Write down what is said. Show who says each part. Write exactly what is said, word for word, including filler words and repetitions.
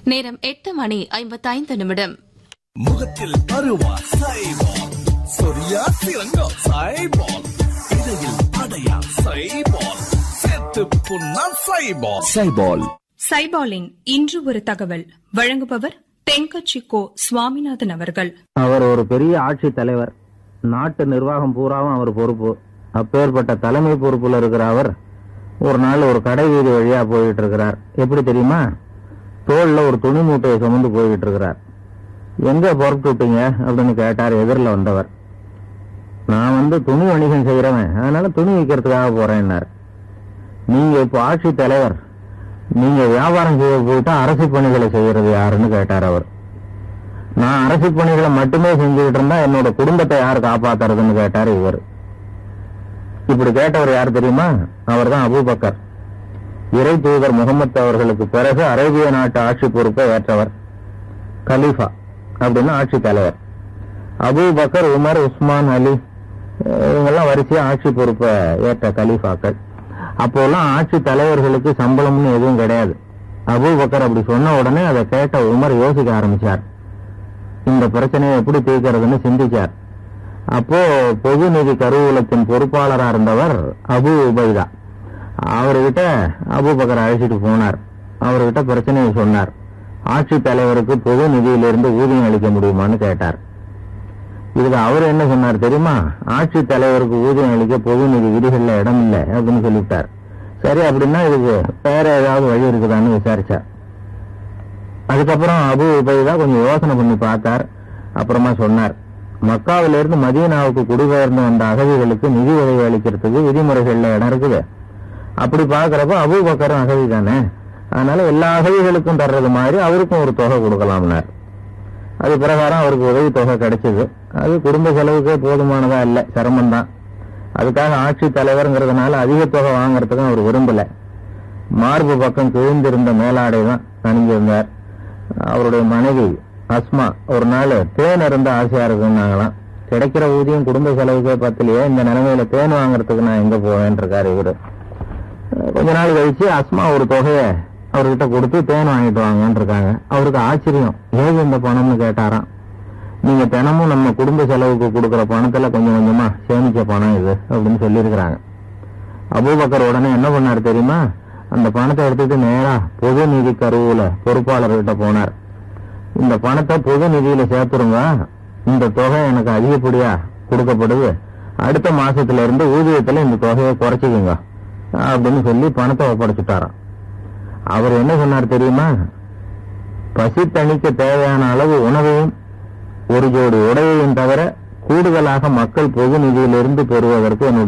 Speaker 1: நேரம் எட்டு மணி ஐம்பத்தைந்து நிமிடம்.
Speaker 2: முகத்தில் அருவா சைபால், சொரியா சிறங்கா சைபால், இடையில் அடையா சைபால், சேத்து புண்ணா சைபால். சைபால்
Speaker 3: சைபாலின் இன்று ஒரு தகவல் வழங்குபவர் தென்கட்சி கோ சுவாமிநாதன் அவர்கள்.
Speaker 4: அவர் ஒரு பெரிய ஆட்சி தலைவர். நாட்டு நிர்வாகம் பூராவும் அவர் பொறுப்பு. அப்பேற்பட்ட தலைமை பொறுப்புல இருக்கிற அவர் ஒரு நாள் ஒரு கடை வீதி வழியா போயிட்டு இருக்கிறார். எப்படி தெரியுமா? தோல்ல ஒரு துணி மூட்டையை சுமந்து போயிட்டு இருக்கிறார். எங்க பொறுப்பு விட்டீங்க அப்படின்னு கேட்டார் எதிரில் வந்தவர். நான் வந்து துணி வணிகம் செய்யறவன், அதனால துணி விற்கிறதுக்காக போறேன்னார். நீங்க இப்போ ஆட்சி தலைவர், நீங்க வியாபாரம் செய்ய போயிட்டா அரசு பணிகளை செய்யறது யாருன்னு கேட்டார் அவர். நான் அரசு பணிகளை மட்டுமே செஞ்சுக்கிட்டு இருந்தா என்னோட குடும்பத்தை யார் காப்பாத்துறதுன்னு கேட்டார் இவர். இப்படி கேட்டவர் யார் தெரியுமா? அவர் தான் அபூபக்கர். இறை தூதர் முகமது அவர்களுக்கு பிறகு அரேபிய நாட்டு ஆட்சி பொறுப்பை ஏற்றவர். கலீஃபா அப்படின்னு ஆட்சி தலைவர். அபூபக்கர், உமர், உஸ்மான், அலி இவங்கெல்லாம் வரிசையா ஆட்சி பொறுப்பை ஏற்ற கலீஃபாக்கள். அப்போல்லாம் ஆட்சி தலைவர்களுக்கு சம்பளம்னு எதுவும் கிடையாது. அபூபக்கர் அப்படி சொன்ன உடனே அதை கேட்ட உமர் யோசிக்க ஆரம்பிச்சார். இந்த பிரச்சனையை எப்படி தீர்க்கிறதுன்னு சிந்திச்சார். அப்போ பொது நிதி கருவூலத்தின் பொறுப்பாளராக இருந்தவர் அபு உபைதா. அவர்கிட்ட அபூபக்கர் அழைச்சிட்டு போனார். அவர்கிட்ட பிரச்சனையை சொன்னார். ஆட்சி தலைவருக்கு பொது நிதியிலிருந்து ஊதியம் அளிக்க முடியுமான்னு கேட்டார். இதுக்கு அவர் என்ன சொன்னார் தெரியுமா? ஆட்சி தலைவருக்கு ஊதியம் அளிக்க பொது நிதி விதிகள்ல இடம் இல்லை அப்படின்னு சொல்லிவிட்டார். சரி, அப்படின்னா இதுக்கு வேற ஏதாவது வழி இருக்குதான்னு விசாரிச்சார். அதுக்கப்புறம் அபு உபைதா கொஞ்சம் யோசனை பண்ணி பார்த்தார். அப்புறமா சொன்னார், மக்காவிலிருந்து மதீனாவுக்கு குடிபெயர்ந்து வந்த அகதிகளுக்கு நிதி உதவி அளிக்கிறதுக்கு விதிமுறைகள்ல இடம் இருக்குது. அப்படி பாக்குறப்ப அபூபக்கரும் அகதி தானே, அதனால எல்லா அகதிகளுக்கும் தர்றது மாதிரி அவருக்கும் ஒரு தொகை கொடுக்கலாம்னார். அது பிரகாரம் அவருக்கு உதவி தொகை கிடைச்சது. அது குடும்ப செலவுக்கே போதுமானதா இல்ல, சிரமம் தான். அதுக்காக ஆட்சி தலைவர்ங்கிறதுனால அதிக தொகை வாங்கறதுக்கும் அவர் விரும்பல. மார்பு பக்கம் கிழிந்திருந்த மேலாடை தான் அணிஞ்சிருந்தார். அவருடைய மனைவி அஸ்மா ஒரு நாள் தேன் இருந்த ஆசையா இருக்குன்னாங்களாம். கிடைக்கிற ஊதியம் குடும்ப செலவுக்கே பத்திலேயே, இந்த நிலைமையில தேன் வாங்கறதுக்கு நான் எங்க போவேன் இருக்காரு இவரு. கொஞ்ச நாள் கழிச்சு அஸ்மா ஒரு தொகையை அவர்கிட்ட கொடுத்து தேன் வாங்கிட்டு வாங்கன்னு இருக்காங்க. அவருக்கு ஆச்சரியம், ஏது இந்த பணம்னு கேட்டாராம். நீங்க தினமும் நம்ம குடும்ப செலவுக்கு கொடுக்கற பணத்துல கொஞ்சம் கொஞ்சமா சேமிச்ச பணம் இது அப்படின்னு சொல்லி இருக்கிறாங்க. அபூபக்கர் உடனே என்ன பண்ணாரு தெரியுமா? அந்த பணத்தை எடுத்துட்டு நேரா பொது நிதி கருவூல பொறுப்பாளர்கிட்ட போனார். இந்த பணத்தை பொது நிதியில சேர்த்துருங்க, இந்த தொகை எனக்கு அதிகப்படியா கொடுக்கப்படுது, அடுத்த மாசத்துல இருந்து ஊதியத்துல இந்த தொகையை குறைச்சிக்குங்க அப்படின்னு சொல்லி பணத்தை ஒப்படைச்சுட்டாராம். அவர் என்ன சொன்னார் தெரியுமா? பசி தணிக்க தேவையான அளவு உணவையும் ஒரு ஜோடி உடையையும் தவிர கூடுதலாக மக்கள் பொது நிதியிலிருந்து பெறுவதற்கு என்னுடைய